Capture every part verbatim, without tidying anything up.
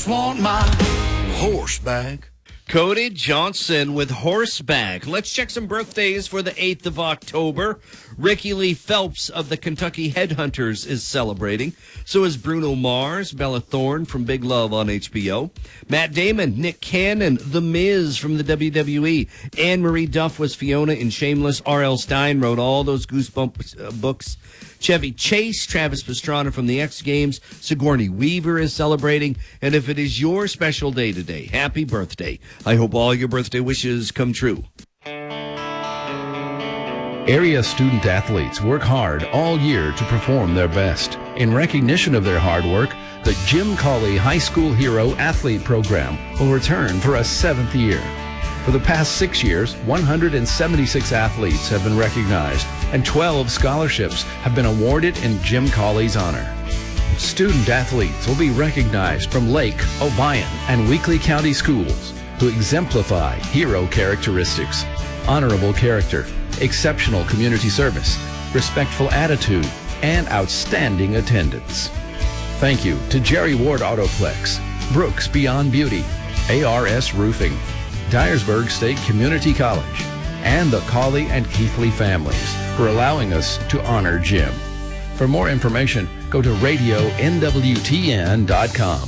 just want my horse back. Cody Johnson with Horseback. Let's check some birthdays for the eighth of October. Ricky Lee Phelps of the Kentucky Headhunters is celebrating. So is Bruno Mars, Bella Thorne from Big Love on H B O. Matt Damon, Nick Cannon, The Miz from the W W E. Anne-Marie Duff was Fiona in Shameless. R L. Stine wrote all those Goosebumps uh, books. Chevy Chase, Travis Pastrana from the X Games. Sigourney Weaver is celebrating. And if it is your special day today, happy birthday. I hope all your birthday wishes come true. Area student athletes work hard all year to perform their best. In recognition of their hard work, the Jim Cawley High School Hero Athlete Program will return for a seventh year. For the past six years, one hundred seventy-six athletes have been recognized, and twelve scholarships have been awarded in Jim Cawley's honor. Student athletes will be recognized from Lake, Obion, and Weakley County schools who exemplify hero characteristics, honorable character, exceptional community service, respectful attitude, and outstanding attendance. Thank you to Jerry Ward Autoplex, Brooks Beyond Beauty, A R S Roofing, Dyersburg State Community College, and the Cawley and Keithley families for allowing us to honor Jim. For more information, go to radio N W T N dot com.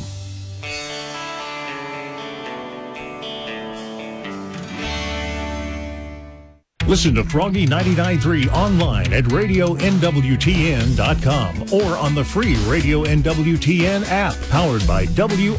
Listen to Froggy ninety-nine point three online at radio N W T N dot com or on the free Radio N W T N app powered by W